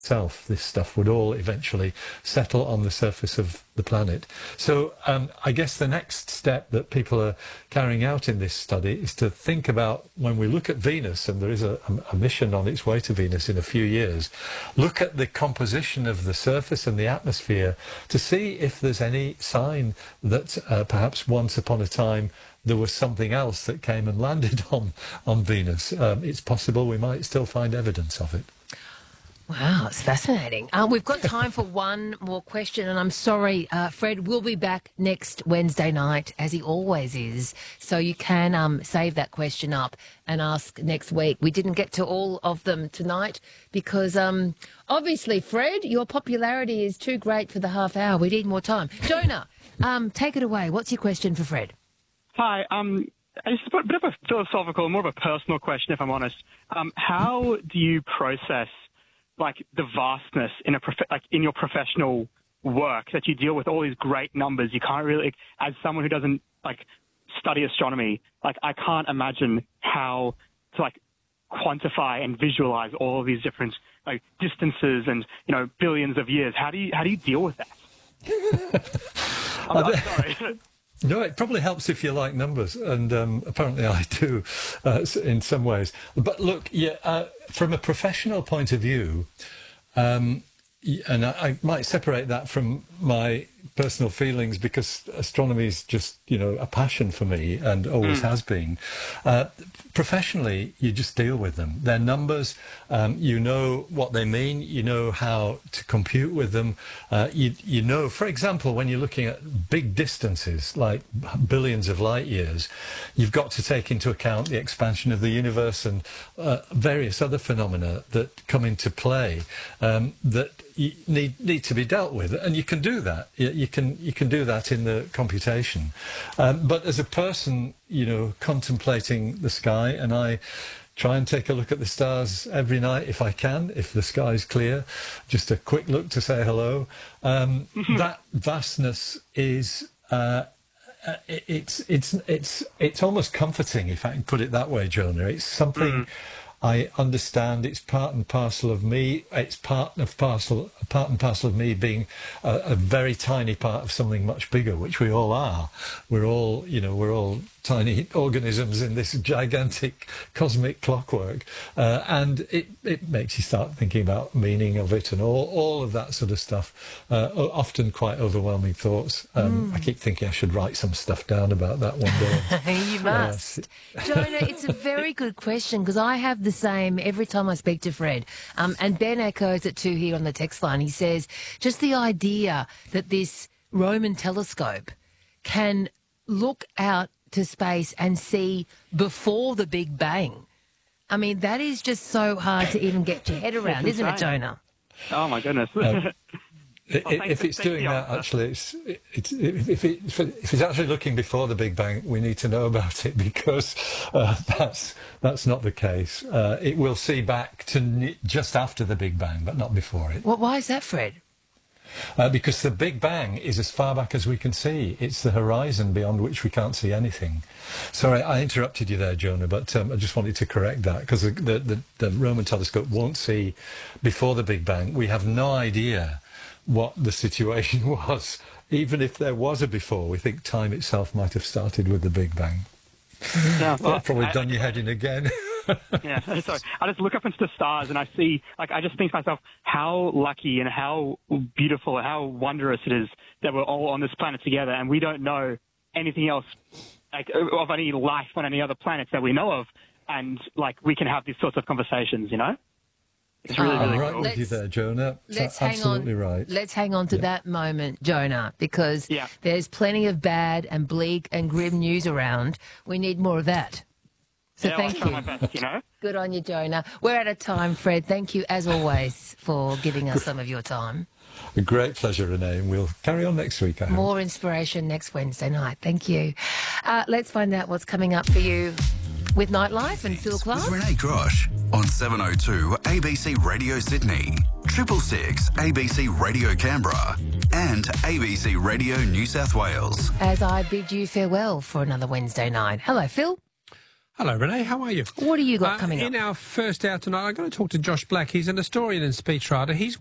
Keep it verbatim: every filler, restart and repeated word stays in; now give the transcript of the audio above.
itself. This stuff would all eventually settle on the surface of the planet. So um, I guess the next step that people are carrying out in this study is to think about, when we look at Venus, and there is a, a mission on its way to Venus in a few years, look at the composition of the surface and the atmosphere to see if there's any sign that uh, perhaps once upon a time there was something else that came and landed on, on Venus. Um, it's possible we might still find evidence of it. Wow, it's fascinating. Uh, we've got time for one more question, and I'm sorry, uh, Fred will be back next Wednesday night, as he always is, so you can um, save that question up and ask next week. We didn't get to all of them tonight because, um, obviously, Fred, your popularity is too great for the half hour. We need more time. Jonah, um, take it away. What's your question for Fred? Hi, um... it's a bit of a philosophical, more of a personal question, if I'm honest. Um, how do you process, like, the vastness in a prof- like in your professional work, that you deal with all these great numbers? You can't really, as someone who doesn't like study astronomy, like I can't imagine how to like quantify and visualize all of these different like distances and, you know, billions of years. How do you how do you deal with that? I'm, I'm sorry. No, it probably helps if you like numbers, and um, apparently I do uh, in some ways. But look, yeah, uh, from a professional point of view, um, and I, I might separate that from my personal feelings, because astronomy is just, you know, a passion for me and always mm. has been. Uh, professionally, you just deal with them. They're numbers. Um, you know what they mean. You know how to compute with them. Uh, you, you know, for example, when you're looking at big distances, like billions of light years, you've got to take into account the expansion of the universe and uh, various other phenomena that come into play um, that you need need to be dealt with, and you can do that. You, you can you can do that in the computation. Um, but as a person, you know, contemplating the sky, and I try and take a look at the stars every night if I can, if the sky's clear, just a quick look to say hello. Um, that vastness is. Uh, it's it's it's it's almost comforting, if I can put it that way, Jonah. It's something. Mm. I understand. It's part and parcel of me. It's part of parcel, part and parcel of me being a, a very tiny part of something much bigger, which we all are. We're all, you know, we're all tiny organisms in this gigantic cosmic clockwork, uh, and it, it makes you start thinking about meaning of it and all all of that sort of stuff. Uh, often quite overwhelming thoughts. Um, mm. I keep thinking I should write some stuff down about that one day. You must. Uh, Jonah, it's a very good question, because I have the same every time I speak to Fred. Um, and Ben echoes it too here on the text line. He says, just the idea that this Roman telescope can look out to space and see before the Big Bang. I mean, that is just so hard to even get your head around, isn't it, Jonah? Oh, my goodness. Um, Well, if it's doing that, actually, it's, it's, if, it, if it's actually looking before the Big Bang, we need to know about it, because uh, that's that's not the case. Uh, it will see back to just after the Big Bang, but not before it. Well, why is that, Fred? Uh, because the Big Bang is as far back as we can see. It's the horizon beyond which we can't see anything. Sorry, I interrupted you there, Jonah, but um, I just wanted to correct that, because the, the, the, the Roman telescope won't see before the Big Bang. We have no idea what the situation was. Even if there was a before, we think time itself might have started with the Big Bang. Yeah, well, That's probably I, done your head in again. Yeah, sorry. I just look up into the stars and I see, like, I just think to myself, how lucky and how beautiful and how wondrous it is that we're all on this planet together, and we don't know anything else, like, of any life on any other planets that we know of, and, like, we can have these sorts of conversations, you know? It's really, I'm really right cool. with you there, Jonah. Let's hang absolutely on, right. Let's hang on to yeah. that moment, Jonah, because yeah. there's plenty of bad and bleak and grim news around. We need more of that. So yeah, thank I'll you. try my best, you know? Good on you, Jonah. We're out of time, Fred. Thank you, as always, for giving us some of your time. A great pleasure, Renee, and we'll carry on next week, I hope. More inspiration next Wednesday night. Thank you. Uh, let's find out what's coming up for you with Nightlife and Phil Clark. With Renee Grosh on seven oh two A B C Radio Sydney, triple six A B C Radio Canberra, and A B C Radio New South Wales. As I bid you farewell for another Wednesday night. Hello, Phil. Hello, Renee. How are you? What do you got Uh, coming up? In our first hour tonight, I'm going to talk to Josh Black. He's an historian and speechwriter. He's